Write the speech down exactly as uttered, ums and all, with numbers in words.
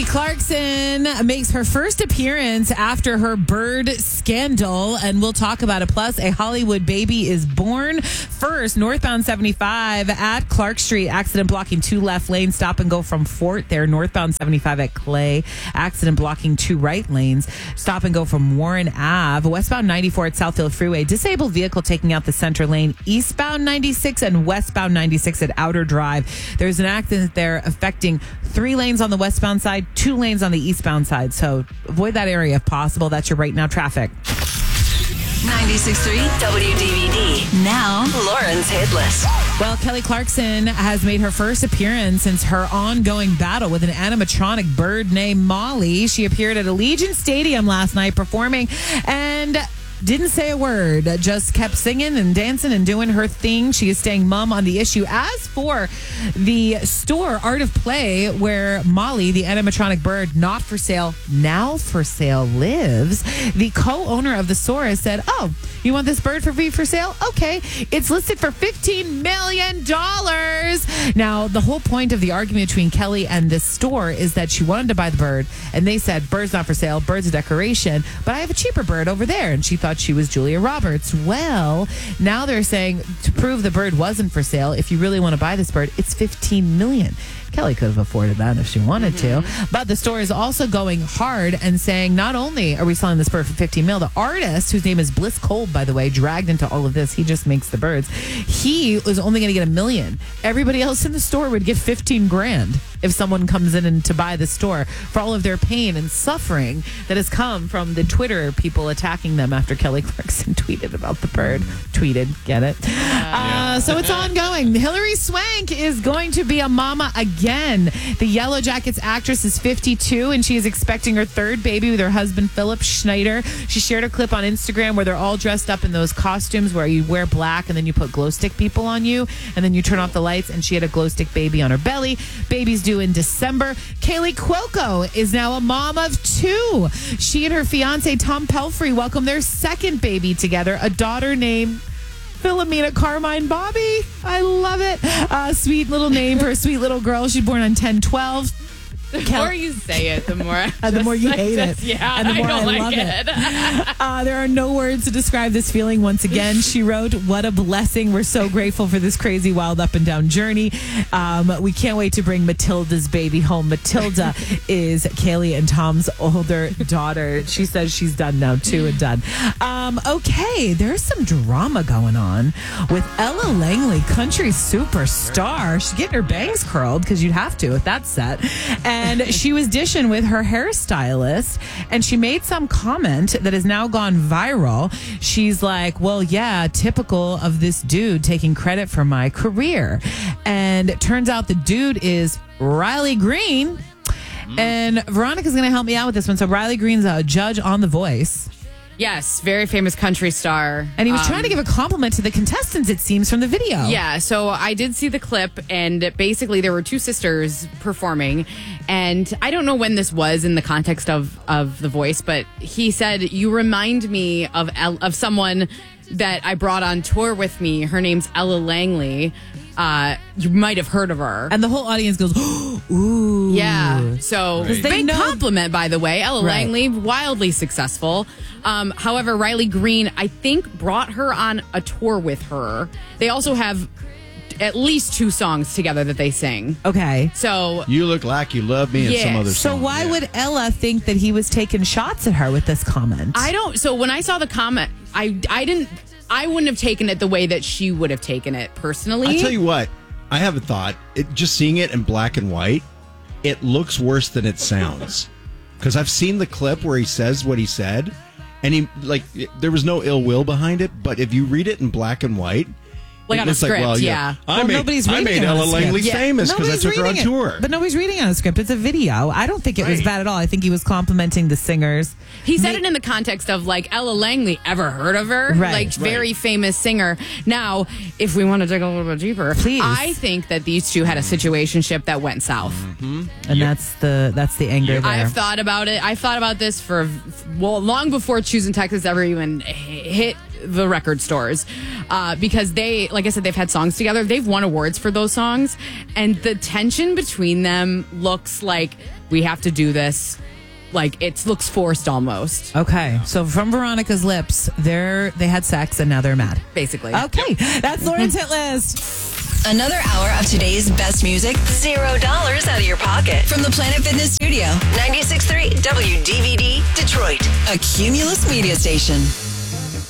Clarkson makes her first appearance after her bird scandal, and we'll talk about it. Plus, a Hollywood baby is born. First, northbound seventy-five at Clark Street, accident blocking two left lanes. Stop and go from Fort there. Northbound seventy-five at Clay, accident blocking two right lanes. Stop and go from Warren Ave. Westbound ninety-four at Southfield Freeway, disabled vehicle taking out the center lane. Eastbound ninety-six and westbound ninety-six at Outer Drive. There's an accident there affecting three lanes on the westbound side, two lanes on the eastbound side. So avoid that area if possible. That's your right now traffic. ninety-six point three W D V D. Now, Lauren's Hit List. Well, Kelly Clarkson has made her first appearance since her ongoing battle with an animatronic bird named Molly. She appeared at Allegiant Stadium last night performing and didn't say a word, just kept singing and dancing and doing her thing. She is staying mum on the issue. As for the store, Art of Play, where Molly, the animatronic bird, not for sale, now for sale, lives, the co-owner of the store has said, oh, you want this bird for free for sale? Okay. It's listed for fifteen million dollars. Now, the whole point of the argument between Kelly and this store is that she wanted to buy the bird, and they said, bird's not for sale, bird's a decoration, but I have a cheaper bird over there. And she thought she was Julia Roberts. Well, now they're saying to prove the bird wasn't for sale, if you really want to buy this bird, it's fifteen million dollars. Kelly could have afforded that if she wanted mm-hmm. to. But the store is also going hard and saying, not only are we selling this bird for fifteen mil, the artist, whose name is Bliss Kolb, by the way, dragged into all of this. He just makes the birds. He was only going to get a million. Everybody else in the store would get fifteen grand if someone comes in and to buy the store for all of their pain and suffering that has come from the Twitter people attacking them after Kelly Clarkson tweeted about the bird. Tweeted, get it? Uh, yeah. So it's ongoing. Hilary Swank is going to be a mama again. The Yellow Jackets actress is fifty-two, and she is expecting her third baby with her husband, Philip Schneider. She shared a clip on Instagram where they're all dressed up in those costumes where you wear black and then you put glow stick people on you, and then you turn off the lights, and she had a glow stick baby on her belly. Baby's due in December. Kaylee Cuoco is now a mom of two. She and her fiance, Tom Pelfrey, welcome their second baby together, a daughter named Philomena Carmine Bobby. I love it. Uh, sweet little name for a sweet little girl. She's born on ten twelve. The Kel- more you say it, the more I uh, the more you like hate this. it. Yeah, and the more I, don't I love like it. it. uh, there are no words to describe this feeling. Once again, she wrote, "What a blessing. We're so grateful for this crazy, wild, up and down journey. Um, we can't wait to bring Matilda's baby home." Matilda is Kaylee and Tom's older daughter. She says she's done now, two and done. Um, okay, there's some drama going on with Ella Langley, country superstar. She's getting her bangs curled because you'd have to if that's set. And she was dishing with her hairstylist, and she made some comment that has now gone viral. She's like, well, yeah, typical of this dude taking credit for my career. And it turns out the dude is Riley Green. Mm. And Veronica's going to help me out with this one. So Riley Green's a judge on The Voice. Yes, very famous country star. And he was um, trying to give a compliment to the contestants, it seems, from the video. Yeah, so I did see the clip, and basically there were two sisters performing. And I don't know when this was in the context of, of The Voice, but he said, you remind me of of someone that I brought on tour with me. Her name's Ella Langley. Uh, you might have heard of her. And the whole audience goes, ooh. Yeah. So, right. big know- compliment, by the way. Ella right. Langley, wildly successful. Um, however, Riley Green, I think, brought her on a tour with her. They also have at least two songs together that they sing. Okay. So, You Look Like You Love Me and Yeah. some other So song. why Yeah. would Ella think that he was taking shots at her with this comment? I don't. So, when I saw the comment, I, I didn't. I wouldn't have taken it the way that she would have taken it personally. I'll tell you what, I have a thought. It, just seeing it in black and white, it looks worse than it sounds. Because I've seen the clip where he says what he said, and he like there was no ill will behind it. But if you read it in black and white, Like it on a looks script, well, yeah. I Well, made, nobody's I reading made it on a Ella script. Langley Yeah. famous because I Nobody's took her on reading it. tour. But nobody's reading on a script. It's a video. I don't think it was Right. bad at all. I think he was complimenting the singers. He said Ma- it in the context of like Ella Langley. Ever heard of her? Right. Like very famous singer. Now, if we want to dig a little bit deeper, Please. I think that these two had a situationship that went south. And that's the that's the anger there. I've thought about it. I thought about this for well long before Choosing Texas ever even hit the record stores uh, because they, like I said, they've had songs together. They've won awards for those songs, and the tension between them looks like we have to do this. Like it looks forced almost. Okay, so from Veronica's lips, they're they had sex and now they're mad. Basically. Okay, that's Lauren's hit list. Another hour of today's best music, zero dollars out of your pocket. From the Planet Fitness Studio, ninety-six point three W D V D, Detroit, a Cumulus media station.